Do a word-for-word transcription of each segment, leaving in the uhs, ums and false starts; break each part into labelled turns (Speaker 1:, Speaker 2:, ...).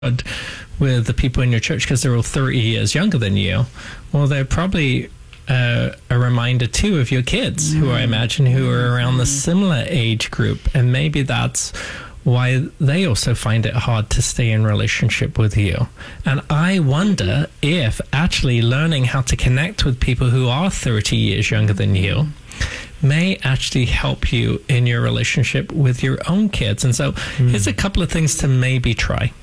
Speaker 1: with the people in your church because they're all thirty years younger than you, well, they're probably uh, a reminder too of your kids, who I imagine who are around the similar age group, and maybe that's why they also find it hard to stay in relationship with you. And I wonder if actually learning how to connect with people who are thirty years younger than you may actually help you in your relationship with your own kids. And so mm. here's a couple of things to maybe try.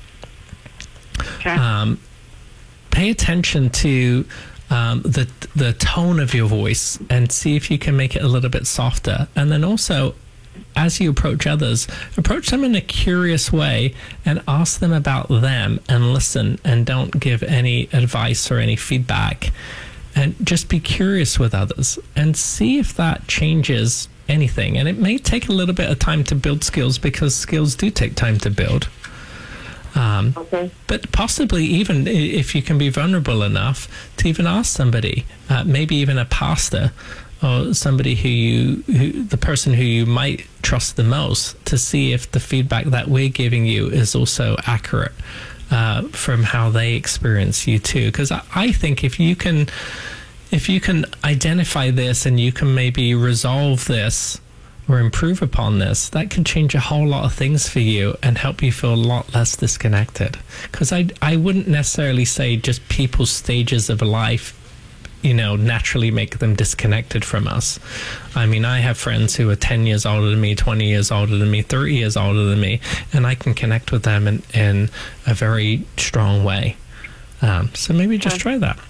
Speaker 2: Okay.
Speaker 1: Um, pay attention to um, the the tone of your voice and see if you can make it a little bit softer. And then also, as you approach others, approach them in a curious way and ask them about them and listen, and don't give any advice or any feedback. And just be curious with others and see if that changes anything. And it may take a little bit of time to build skills, because skills do take time to build. Um, okay. But possibly even if you can be vulnerable enough to even ask somebody, uh, maybe even a pastor or somebody who you, who, the person who you might trust the most, to see if the feedback that we're giving you is also accurate uh, from how they experience you too. Because I, I think if you can, if you can identify this and you can maybe resolve this or improve upon this, that could change a whole lot of things for you and help you feel a lot less disconnected. Because I, I wouldn't necessarily say just people's stages of life, you know, naturally make them disconnected from us. I mean, I have friends who are ten years older than me, twenty years older than me, thirty years older than me, and I can connect with them in, in a very strong way. Um, so maybe just try that.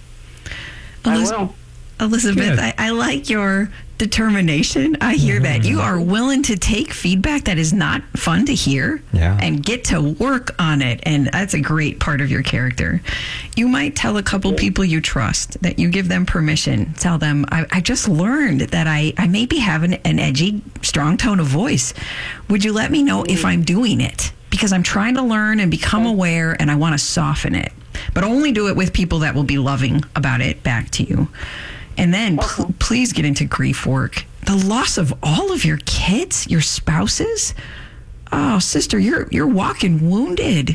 Speaker 2: Eliz- I will.
Speaker 3: Elizabeth, I, I like your determination. I hear mm-hmm. that. You are willing to take feedback that is not fun to hear
Speaker 4: yeah. and
Speaker 3: get to work on it. And that's a great part of your character. You might tell a couple people you trust that you give them permission. Tell them, I, I just learned that I, I maybe have an, an edgy, strong tone of voice. Would you let me know if I'm doing it? Because I'm trying to learn and become aware, and I want to soften it. But only do it with people that will be loving about it back to you. And then pl- please get into grief work. The loss of all of your kids, your spouses. Oh, sister, you're you're walking wounded.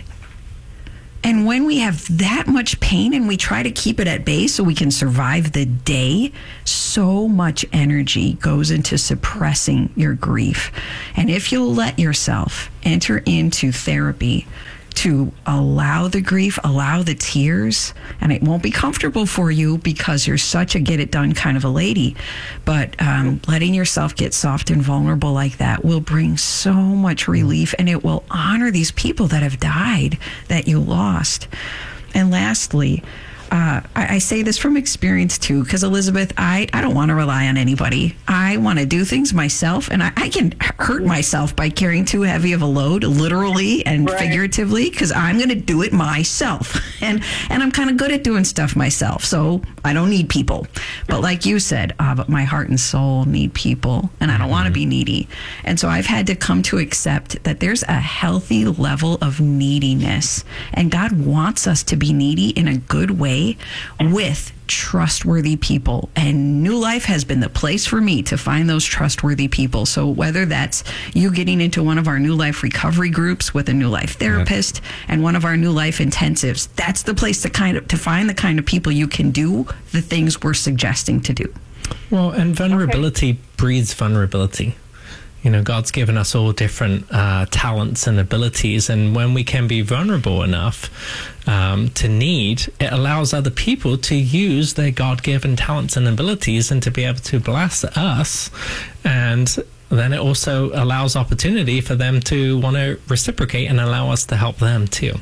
Speaker 3: And when we have that much pain and we try to keep it at bay so we can survive the day, so much energy goes into suppressing your grief. And if you'll let yourself enter into therapy to allow the grief, allow the tears, and it won't be comfortable for you because you're such a get-it-done kind of a lady, but um, letting yourself get soft and vulnerable like that will bring so much relief, and it will honor these people that have died that you lost. And lastly, Uh, I, I say this from experience, too, because, Elizabeth, I, I don't want to rely on anybody. I want to do things myself, and I, I can hurt myself by carrying too heavy of a load, literally and right. figuratively, because I'm going to do it myself. And and I'm kind of good at doing stuff myself, so I don't need people. But like you said, ah, but my heart and soul need people, and I don't want to be needy. And so I've had to come to accept that there's a healthy level of neediness, and God wants us to be needy in a good way, with trustworthy people. And New Life has been the place for me to find those trustworthy people. So whether that's you getting into one of our New Life recovery groups with a New Life therapist yeah. and one of our New Life intensives, that's the place to kind of to find the kind of people you can do the things we're suggesting to do.
Speaker 1: Well, and vulnerability okay. breeds vulnerability. You know, God's given us all different uh, talents and abilities, and when we can be vulnerable enough um, to need, it allows other people to use their God-given talents and abilities and to be able to bless us, and then it also allows opportunity for them to want to reciprocate and allow us to help them too.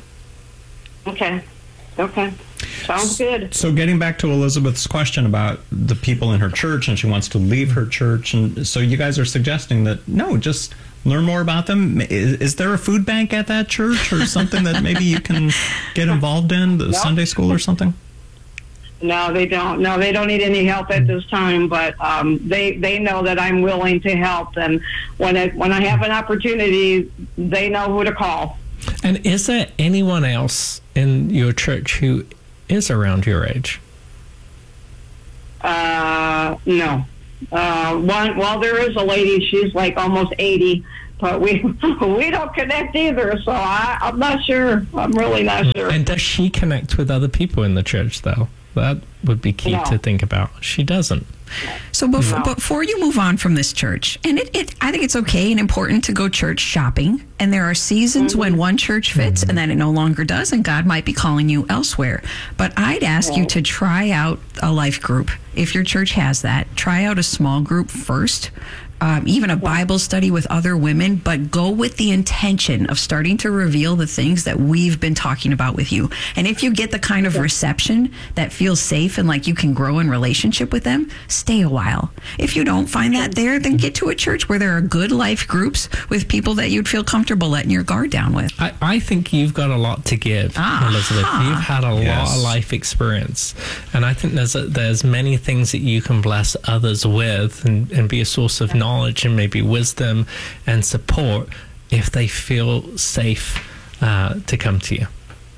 Speaker 2: Okay. Okay. Sounds good.
Speaker 4: So getting back to Elizabeth's question about the people in her church, and she wants to leave her church, and so you guys are suggesting that, no, just learn more about them. Is, is there a food bank at that church or something that maybe you can get involved in, the nope. Sunday school or something?
Speaker 2: No, they don't. No, they don't need any help at this time, but um, they they know that I'm willing to help, and when it, when I have an opportunity, they know who to call.
Speaker 1: And is there anyone else in your church who is around your age?
Speaker 2: Uh, no. Uh, one, well, there is a lady, she's like almost eighty, but we we don't connect either. So I, I'm not sure. I'm really not sure.
Speaker 1: And does she connect with other people in the church, though? That would be key
Speaker 2: No.
Speaker 1: to think about. She doesn't.
Speaker 3: So before,
Speaker 2: No.
Speaker 3: before you move on from this church, and it, it, I think it's okay and important to go church shopping. And there are seasons when one church fits and then it no longer does, and God might be calling you elsewhere. But I'd ask you to try out a life group. If your church has that, try out a small group first. Um, even a Bible study with other women, but go with the intention of starting to reveal the things that we've been talking about with you. And if you get the kind of reception that feels safe and like you can grow in relationship with them, stay a while. If you don't find that there, then get to a church where there are good life groups with people that you'd feel comfortable letting your guard down with.
Speaker 1: I, I think you've got a lot to give,
Speaker 3: Ah.
Speaker 1: Elizabeth. You've had a
Speaker 4: Yes.
Speaker 1: lot of life experience. And I think there's a, there's many things that you can bless others with and, and be a source of knowledge and maybe wisdom and support if they feel safe uh, to come to you.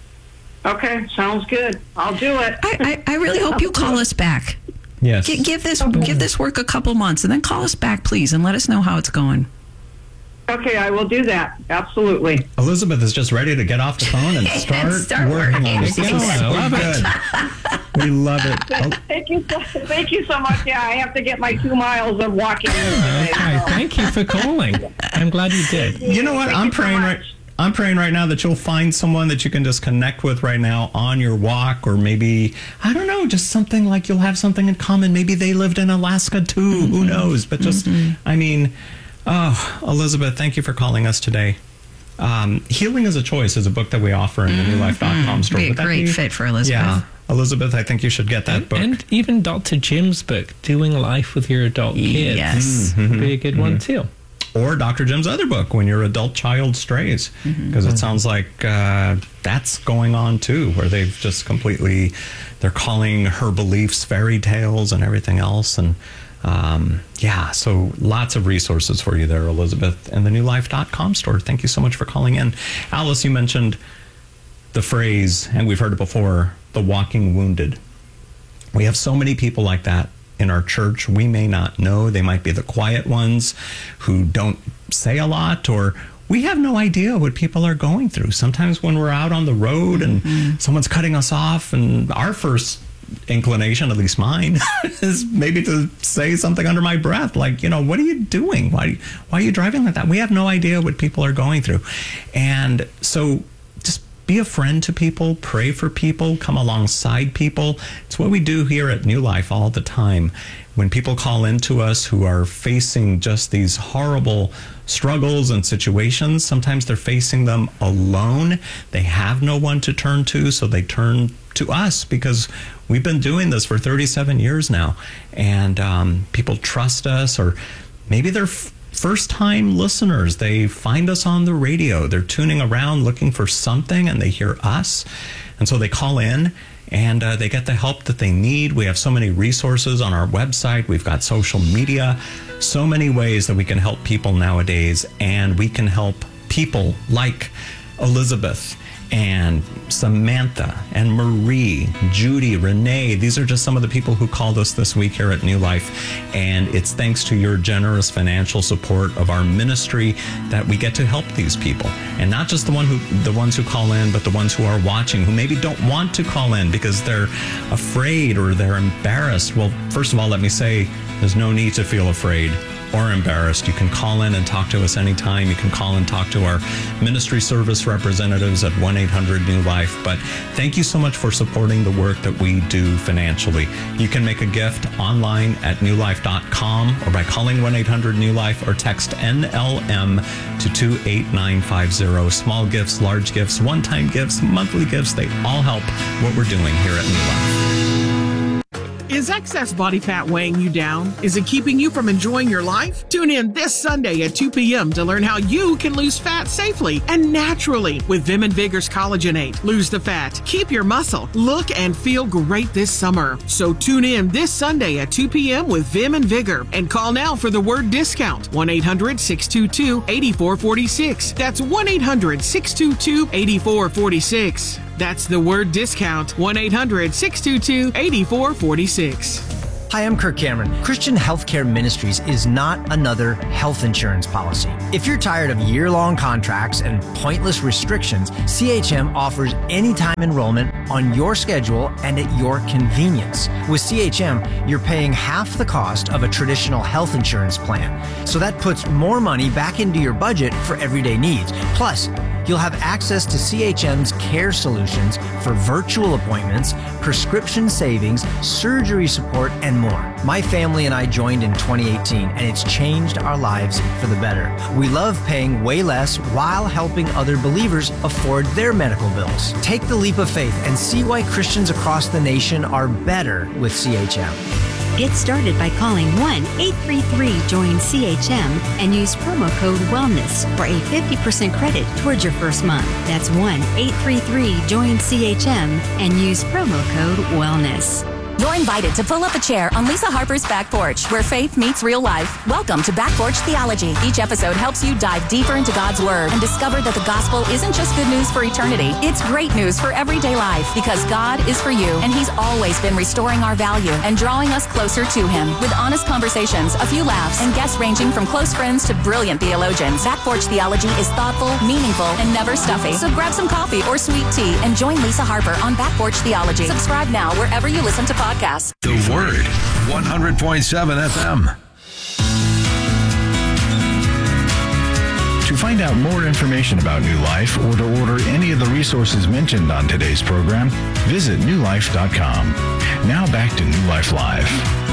Speaker 2: Okay, sounds good. I'll do it.
Speaker 3: I, I, I really hope you call us back.
Speaker 4: Yes.
Speaker 3: G- give this give this work a couple months and then call us back, please, and let us know how it's going.
Speaker 2: Okay, I will do that. Absolutely.
Speaker 4: Elizabeth is just ready to get off the phone and start,
Speaker 3: Start
Speaker 4: working
Speaker 3: working.
Speaker 4: on this. This is
Speaker 1: I
Speaker 4: so
Speaker 1: love it.
Speaker 4: good. We love it. Oh,
Speaker 2: Thank you. So, thank you so much. Yeah, I have to get my two miles of walking today.
Speaker 1: Okay, thank you for calling. I'm glad you did.
Speaker 4: you know what?
Speaker 2: Thank
Speaker 4: I'm
Speaker 2: you so
Speaker 4: praying
Speaker 2: much.
Speaker 4: right. I'm praying right now that you'll find someone that you can just connect with right now on your walk, or maybe, I don't know, just something like you'll have something in common. Maybe they lived in Alaska too. Who knows? But just, I mean, oh, Elizabeth, thank you for calling us today. Um, Healing is a Choice is a book that we offer in the new life dot com store.
Speaker 3: Be a
Speaker 4: Would that
Speaker 3: great fit for Elizabeth.
Speaker 4: Yeah. Elizabeth, I think you should get that book.
Speaker 1: And even Doctor Jim's book, Doing Life with Your Adult Kids,
Speaker 3: Yes.
Speaker 1: would be a good one too.
Speaker 4: Or Doctor Jim's other book, When Your Adult Child Strays, because it sounds like uh, that's going on too, where they've just completely, they're calling her beliefs fairy tales and everything else. And um, yeah, so lots of resources for you there, Elizabeth, and the new life dot com store. Thank you so much for calling in. Alice, you mentioned the phrase, and we've heard it before, the walking wounded. We have so many people like that in our church. We may not know. They might be the quiet ones who don't say a lot, or we have no idea what people are going through. Sometimes when we're out on the road and mm-hmm. someone's cutting us off, and our first inclination, at least mine, is maybe to say something under my breath, like, you know, what are you doing? Why, why are you driving like that? We have no idea what people are going through. And so just be a friend to people, pray for people, come alongside people. It's what we do here at New Life all the time. When people call into us who are facing just these horrible struggles and situations, sometimes they're facing them alone. They have no one to turn to, so they turn to us because we've been doing this for thirty-seven years now. And um, people trust us, or maybe they're f- first-time listeners. They find us on the radio. They're tuning around looking for something, and they hear us. And so they call in, and uh, they get the help that they need. We have so many resources on our website. We've got social media, so many ways that we can help people nowadays. And we can help people like Elizabeth and Samantha and Marie, Judy, Renee. These are just some of the people who called us this week here at New Life. And it's thanks to your generous financial support of our ministry that we get to help these people. And not just the one who, the ones who call in, but the ones who are watching, who maybe don't want to call in because they're afraid or they're embarrassed. Well, first of all, let me say, there's no need to feel afraid or embarrassed. You can call in and talk to us anytime. You can call and talk to our ministry service representatives at one eight hundred new life. But thank you so much for supporting the work that we do financially. You can make a gift online at new life dot com or by calling one eight hundred new life or text N L M to two eight nine five zero. Small gifts, large gifts, one-time gifts, monthly gifts, they all help what we're doing here at New Life.
Speaker 5: Is excess body fat weighing you down? Is it keeping you from enjoying your life? Tune in this Sunday at two p.m. to learn how you can lose fat safely and naturally with Vim and Vigor's Collagenate. Lose the fat, keep your muscle, look and feel great this summer. So tune in this Sunday at two p.m. with Vim and Vigor and call now for the word discount. one eight hundred six two two eight four four six. That's one eight hundred six two two eight four four six. That's the word discount. one eight hundred six two two eight four four six.
Speaker 6: Hi, I'm Kirk Cameron. Christian Healthcare Ministries is not another health insurance policy. If you're tired of year-long contracts and pointless restrictions, C H M offers anytime enrollment on your schedule and at your convenience. With C H M, you're paying half the cost of a traditional health insurance plan. So that puts more money back into your budget for everyday needs. Plus, you'll have access to C H M's care solutions for virtual appointments, prescription savings, surgery support, and more. My family and I joined in twenty eighteen, and it's changed our lives for the better. We love paying way less while helping other believers afford their medical bills. Take the leap of faith and see why Christians across the nation are better with C H M.
Speaker 7: Get started by calling one eight three three join C H M and use promo code WELLNESS for a fifty percent credit towards your first month. That's one eight three three join C H M and use promo code WELLNESS.
Speaker 8: You're invited to pull up a chair on Lisa Harper's Back Porch, where faith meets real life. Welcome to Back Porch Theology. Each episode helps you dive deeper into God's Word and discover that the gospel isn't just good news for eternity. It's great news for everyday life, because God is for you, and He's always been restoring our value and drawing us closer to Him. With honest conversations, a few laughs, and guests ranging from close friends to brilliant theologians, Back Porch Theology is thoughtful, meaningful, and never stuffy. So grab some coffee or sweet tea and join Lisa Harper on Back Porch Theology. Subscribe now wherever you listen to podcasts.
Speaker 9: The Word, one hundred point seven F M.
Speaker 10: To find out more information about New Life or to order any of the resources mentioned on today's program, visit new life dot com. Now back to New Life Live.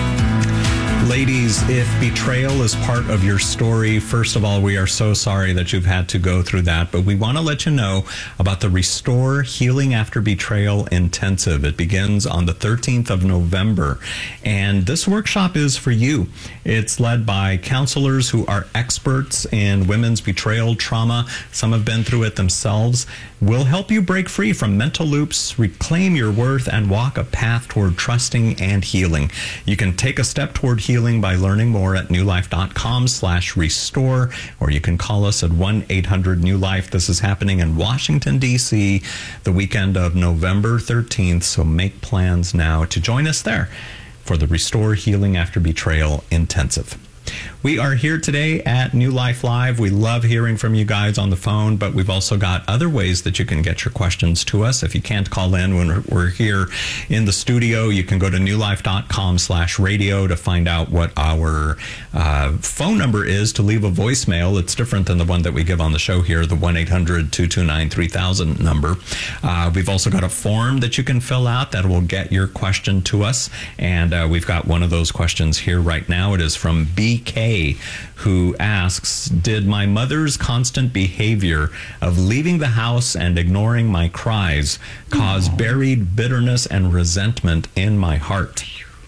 Speaker 4: Ladies, if betrayal is part of your story, first of all, we are so sorry that you've had to go through that, but we want to let you know about the Restore Healing After Betrayal Intensive. It begins on the thirteenth of November, and this workshop is for you. It's led by counselors who are experts in women's betrayal trauma. Some have been through it themselves. We'll help you break free from mental loops, reclaim your worth, and walk a path toward trusting and healing. You can take a step toward healing by learning more at new life dot com slash restore, or you can call us at one eight hundred new life. This is happening in Washington, D C the weekend of November thirteenth, so make plans now to join us there for the Restore Healing After Betrayal Intensive. We are here today at New Life Live. We love hearing from you guys on the phone, but we've also got other ways that you can get your questions to us. If you can't call in when we're here in the studio, you can go to new life dot com slash radio to find out what our uh, phone number is to leave a voicemail. It's different than the one that we give on the show here, the one eight hundred two two nine three thousand number. Uh, we've also got a form that you can fill out that will get your question to us, and uh, we've got one of those questions here right now. It is from B K, who asks, did my mother's constant behavior of leaving the house and ignoring my cries cause Aww. buried bitterness and resentment in my heart?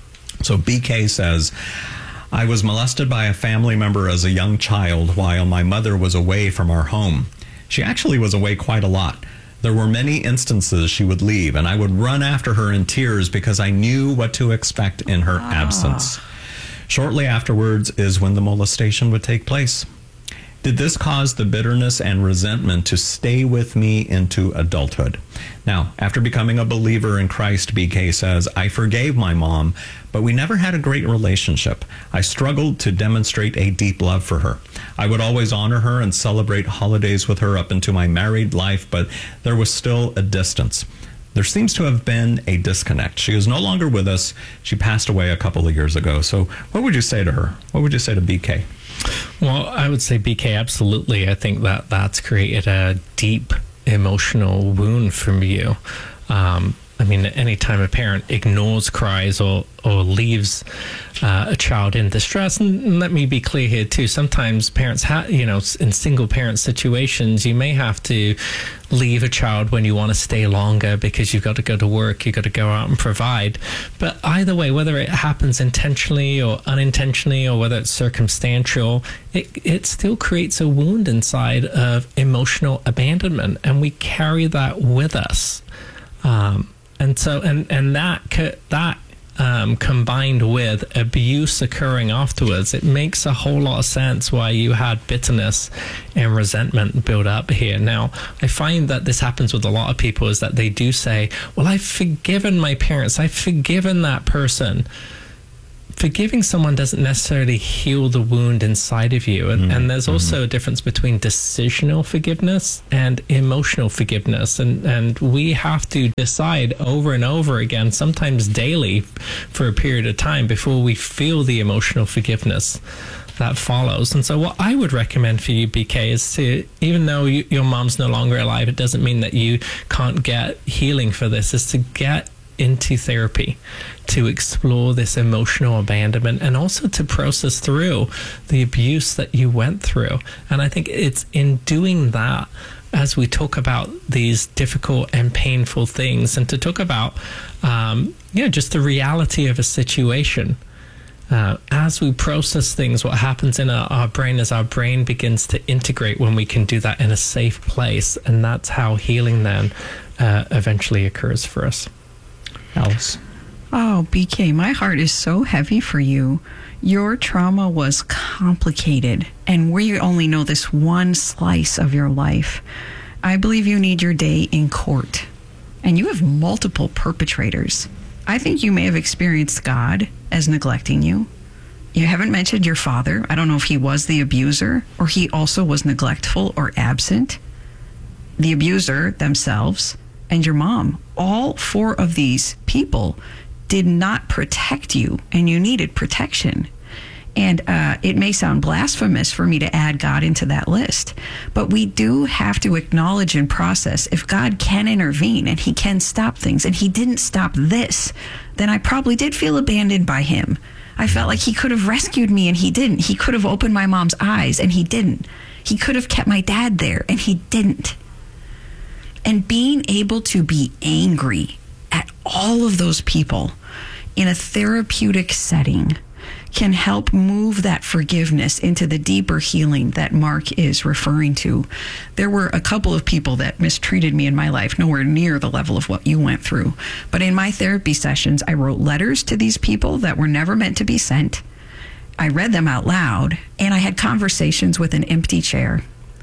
Speaker 4: So B K says, I was molested by a family member as a young child while my mother was away from our home. She actually was away quite a lot. There were many instances she would leave, and I would run after her in tears because I knew what to expect in her ah. absence. Shortly afterwards is when the molestation would take place. Did this cause the bitterness and resentment to stay with me into adulthood? Now, after becoming a believer in Christ, B K says, I forgave my mom, but we never had a great relationship. I struggled to demonstrate a deep love for her. I would always honor her and celebrate holidays with her up into my married life, but there was still a distance. There seems to have been a disconnect. She is no longer with us. She passed away a couple of years ago. So what would you say to her? What would you say to B K?
Speaker 1: Well, I would say B K, absolutely. I think that that's created a deep emotional wound from you. Um, I mean, anytime a parent ignores cries or, or leaves uh, a child in distress, and let me be clear here too, sometimes parents have, you know, in single parent situations, you may have to leave a child when you want to stay longer because you've got to go to work, you've got to go out and provide. But either way, whether it happens intentionally or unintentionally, or whether it's circumstantial, it, it still creates a wound inside of emotional abandonment, and we carry that with us. Um, And so, and, and that, that um, combined with abuse occurring afterwards, it makes a whole lot of sense why you had bitterness and resentment build up here. Now, I find that this happens with a lot of people, is that they do say, well, I've forgiven my parents, I've forgiven that person. forgiving someone doesn't necessarily heal the wound inside of you. And,
Speaker 4: Mm-hmm.
Speaker 1: and there's also a difference between decisional forgiveness and emotional forgiveness. And, and we have to decide over and over again, sometimes daily, for a period of time before we feel the emotional forgiveness that follows. And so what I would recommend for you, B K, is to, even though you, your mom's no longer alive, it doesn't mean that you can't get healing for this, is to get into therapy, to explore this emotional abandonment, and also to process through the abuse that you went through. And I think it's in doing that, as we talk about these difficult and painful things, and to talk about, um, yeah, just the reality of a situation. Uh, as we process things, what happens in our, our brain is our brain begins to integrate when we can do that in a safe place. And that's how healing then uh, eventually occurs for us. Alice.
Speaker 3: Oh, B K, my heart is so heavy for you. Your trauma was complicated, and we only know this one slice of your life. I believe you need your day in court, and you have multiple perpetrators. I think you may have experienced God as neglecting you. You haven't mentioned your father. I don't know if he was the abuser or he also was neglectful or absent. The abuser themselves and your mom, all four of these people did not protect you, and you needed protection. And uh, it may sound blasphemous for me to add God into that list, but we do have to acknowledge and process, if God can intervene and he can stop things, and he didn't stop this, then I probably did feel abandoned by him. I felt like he could have rescued me, and he didn't. He could have opened my mom's eyes, and he didn't. He could have kept my dad there, and he didn't. And being able to be angry at all of those people in a therapeutic setting can help move that forgiveness into the deeper healing that Mark is referring to. There were a couple of people that mistreated me in my life, nowhere near the level of what you went through. But in my therapy sessions, I wrote letters to these people that were never meant to be sent. I read them out loud, and I had conversations with an empty chair,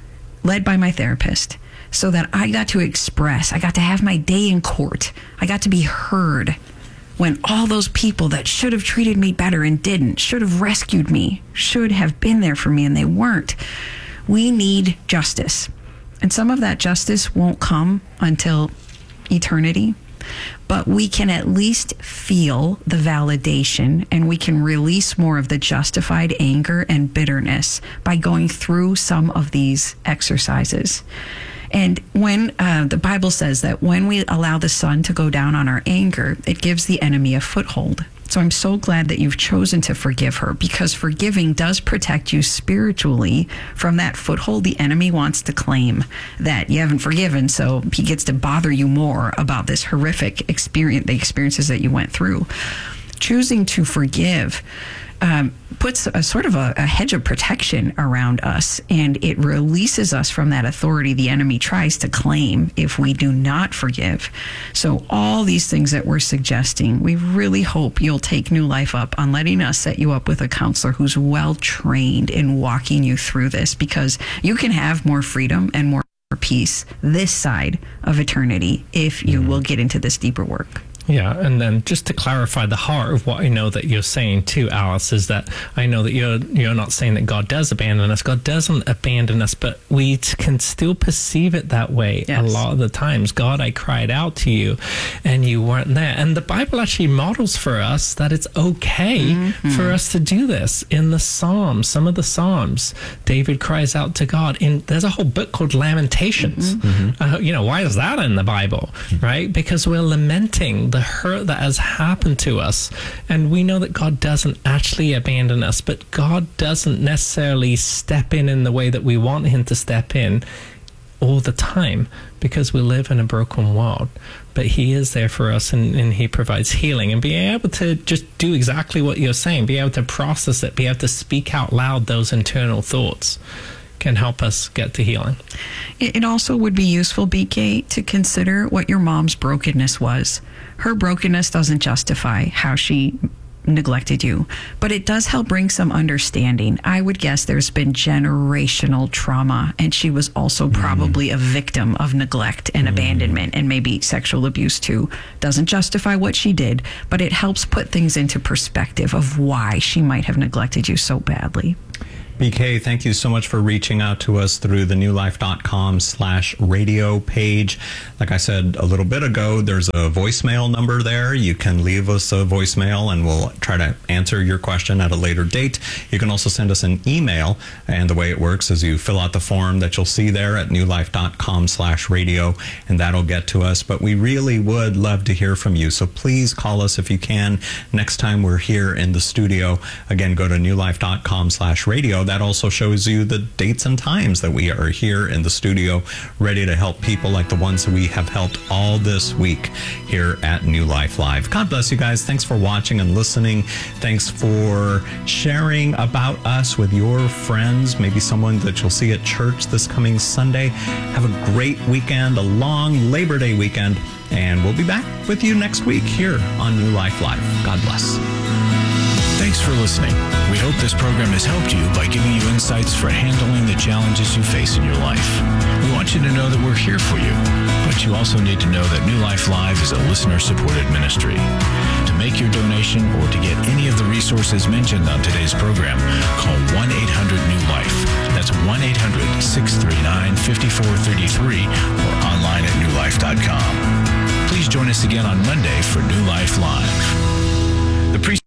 Speaker 3: led by my therapist, so that I got to express, I got to have my day in court. I got to be heard. When all those people that should have treated me better and didn't, should have rescued me, should have been there for me, and they weren't. We need justice. And some of that justice won't come until eternity, but we can at least feel the validation, and we can release more of the justified anger and bitterness by going through some of these exercises. And when uh, the Bible says that when we allow the sun to go down on our anger, it gives the enemy a foothold. So I'm so glad that you've chosen to forgive her, because forgiving does protect you spiritually from that foothold the enemy wants to claim, that you haven't forgiven, so he gets to bother you more about this horrific experience, the experiences that you went through. Choosing to forgive Um, puts a sort of a, a hedge of protection around us, and it releases us from that authority the enemy tries to claim if we do not forgive. So all these things that we're suggesting, we really hope you'll take New Life up on letting us set you up with a counselor who's well trained in walking you through this, because you can have more freedom and more peace this side of eternity if you will get into this deeper work.
Speaker 1: Yeah, and then just to clarify the heart of what I know that you're saying too, Alice, is that I know that you're you're not saying that God does abandon us. God doesn't abandon us, but we t- can still perceive it that way. Yes. A lot of the times. God, I cried out to you, and you weren't there. And the Bible actually models for us that it's okay mm-hmm. for us to do this. In the Psalms, some of the Psalms, David cries out to God. In there's a whole book called Lamentations. Mm-hmm. Uh, you know, why is that in the Bible, right? Because we're lamenting the hurt that has happened to us, and we know that God doesn't actually abandon us, but God doesn't necessarily step in in the way that we want him to step in all the time, because we live in a broken world. But he is there for us, and, and he provides healing, and being able to just do exactly what you're saying, be able to process it, be able to speak out loud those internal thoughts, can help us get to healing.
Speaker 3: It also would be useful, B K, to consider what your mom's brokenness was. Her brokenness doesn't justify how she neglected you, but it does help bring some understanding. I would guess there's been generational trauma, and she was also probably mm. a victim of neglect and mm. abandonment, and maybe sexual abuse too. Doesn't justify what she did, but it helps put things into perspective of why she might have neglected you so badly.
Speaker 4: B K, thank you so much for reaching out to us through the newlife.com slash radio page. Like I said a little bit ago, there's a voicemail number there. You can leave us a voicemail and we'll try to answer your question at a later date. You can also send us an email, and the way it works is you fill out the form that you'll see there at newlife.com slash radio, and that'll get to us. But we really would love to hear from you, so please call us if you can next time we're here in the studio. Again, go to newlife.com slash radio. That also shows you the dates and times that we are here in the studio, ready to help people like the ones that we have helped all this week here at New Life Live. God bless you guys. Thanks for watching and listening. Thanks for sharing about us with your friends, maybe someone that you'll see at church this coming Sunday. Have a great weekend, a long Labor Day weekend, and we'll be back with you next week here on New Life Live. God bless.
Speaker 10: Thanks for listening. We hope this program has helped you by giving you insights for handling the challenges you face in your life. We want you to know that we're here for you, but you also need to know that New Life Live is a listener-supported ministry. To make your donation or to get any of the resources mentioned on today's program, call one eight hundred new life. That's one eight hundred, six three nine, five four three three or online at new life dot com. Please join us again on Monday for New Life Live. The pre-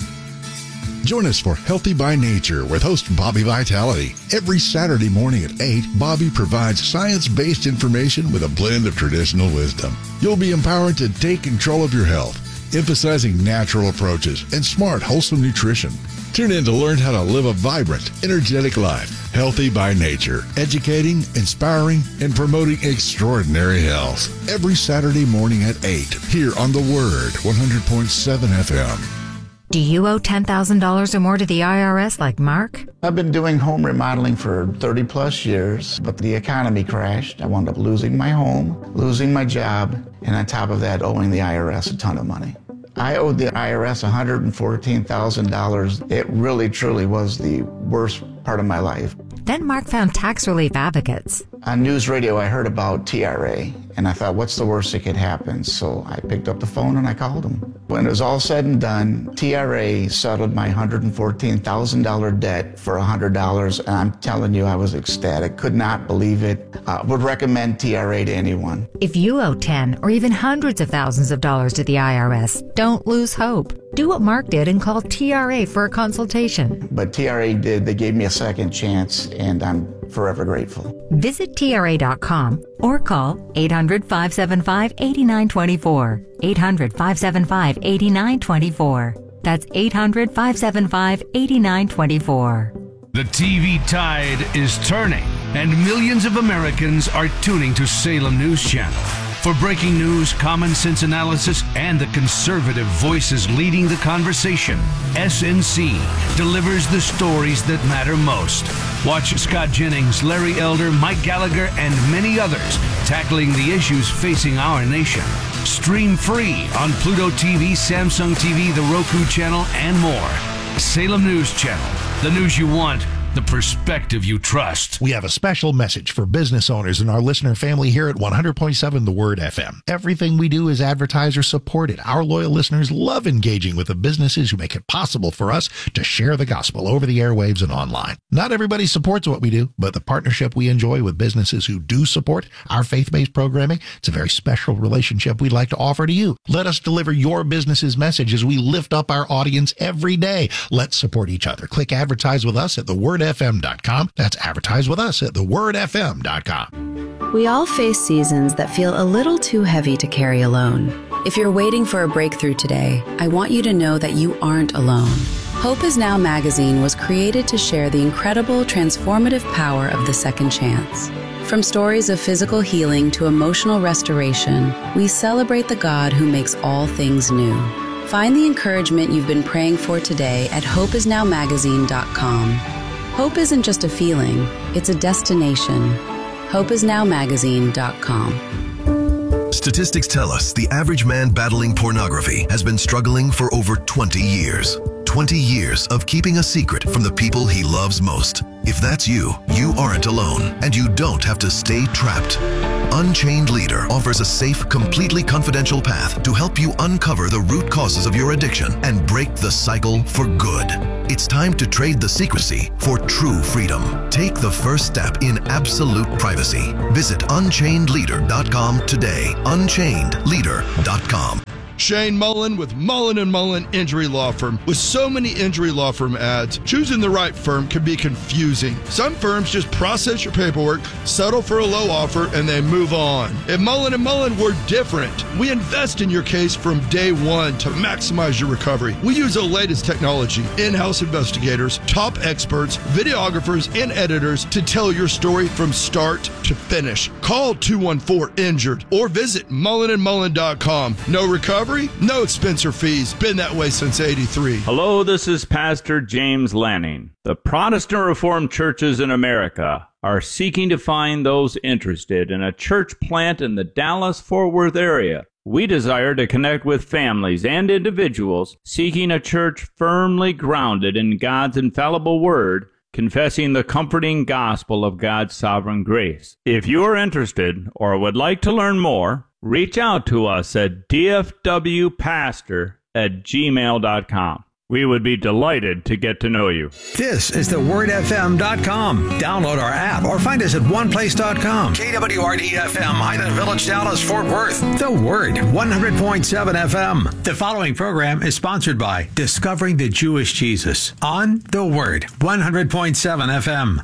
Speaker 11: Join us for Healthy by Nature with host Bobby Vitality. Every Saturday morning at eight, Bobby provides science-based information with a blend of traditional wisdom. You'll be empowered to take control of your health, emphasizing natural approaches and smart, wholesome nutrition. Tune in to learn how to live a vibrant, energetic life. Healthy by Nature, educating, inspiring, and promoting extraordinary health. Every Saturday morning at eight, here on The Word, one hundred point seven F M.
Speaker 12: Do you owe ten thousand dollars or more to the I R S like Mark?
Speaker 13: I've been doing home remodeling for thirty plus years, but the economy crashed. I wound up losing my home, losing my job, and on top of that, owing the I R S a ton of money. I owed the I R S one hundred fourteen thousand dollars. It really, truly was the worst part of my life.
Speaker 12: Then Mark found Tax Relief Advocates.
Speaker 13: On news radio, I heard about T R A, and I thought, what's the worst that could happen? So I picked up the phone and I called them. When it was all said and done, T R A settled my one hundred fourteen thousand dollars debt for one hundred dollars, and I'm telling you, I was ecstatic. Could not believe it. Uh, would recommend T R A to anyone.
Speaker 12: If you owe ten or even hundreds of thousands of dollars to the I R S, don't lose hope. Do what Mark did and call T R A for a consultation.
Speaker 13: But T R A did. They gave me a second chance, and I'm forever grateful.
Speaker 12: Visit T R A dot com or call eight hundred, five seven five, eight nine two four. eight hundred, five seven five, eight nine two four. That's eight hundred, five seven five, eight nine two four.
Speaker 14: The T V tide is turning, and millions of Americans are tuning to Salem News Channel. For breaking news, common sense analysis, and the conservative voices leading the conversation, S N C delivers the stories that matter most. Watch Scott Jennings, Larry Elder, Mike Gallagher, and many others tackling the issues facing our nation. Stream free on Pluto T V, Samsung T V, the Roku channel, and more. Salem News Channel. The news you want, the perspective you trust.
Speaker 15: We have a special message for business owners and our listener family here at one hundred point seven The Word F M. Everything we do is advertiser supported. Our loyal listeners love engaging with the businesses who make it possible for us to share the gospel over the airwaves and online. Not everybody supports what we do, but the partnership we enjoy with businesses who do support our faith-based programming, it's a very special relationship we'd like to offer to you. Let us deliver your business's message as we lift up our audience every day. Let's support each other. Click advertise with us at the word f m dot com. That's advertise with us at the word f m dot com.
Speaker 16: We all face seasons that feel a little too heavy to carry alone. If you're waiting for a breakthrough today, I want you to know that you aren't alone. Hope Is Now magazine was created to share the incredible transformative power of the second chance. From stories of physical healing to emotional restoration, we celebrate the God who makes all things new. Find the encouragement you've been praying for today at hope is now magazine dot com. Hope isn't just a feeling, it's a destination. hope is now magazine dot com.
Speaker 17: Statistics tell us the average man battling pornography has been struggling for over twenty years. twenty years of keeping a secret from the people he loves most. If that's you, you aren't alone, and you don't have to stay trapped. Unchained Leader offers a safe, completely confidential path to help you uncover the root causes of your addiction and break the cycle for good. It's time to trade the secrecy for true freedom. Take the first step in absolute privacy. Visit unchained leader dot com today. unchained leader dot com.
Speaker 18: Shane Mullen with Mullen and Mullen Injury Law Firm. With so many injury law firm ads, choosing the right firm can be confusing. Some firms just process your paperwork, settle for a low offer, and they move on. At Mullen and Mullen, we're different. We invest in your case from day one to maximize your recovery. We use the latest technology, in-house investigators, top experts, videographers, and editors to tell your story from start to finish. Call two one four injured or visit mullen and mullen dot com. No recovery? No expense or fees. Been that way since eighty-three.
Speaker 19: Hello, this is Pastor James Lanning. The Protestant Reformed churches in America are seeking to find those interested in a church plant in the Dallas-Fort Worth area. We desire to connect with families and individuals seeking a church firmly grounded in God's infallible word, confessing the comforting gospel of God's sovereign grace. If you are interested or would like to learn more, reach out to us at d f w pastor at gmail dot com. We would be delighted to get to know you.
Speaker 20: This is the word f m dot com. Download our app or find us at one place dot com. K W R D F M, Highland Village, Dallas, Fort Worth. The Word, one hundred point seven F M. The following program is sponsored by Discovering the Jewish Jesus on The Word, one hundred point seven F M.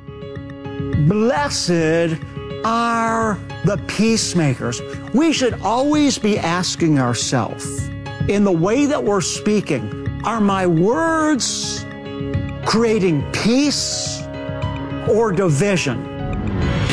Speaker 21: Blessed are the peacemakers. We should always be asking ourselves, in the way that we're speaking, are my words creating peace or division?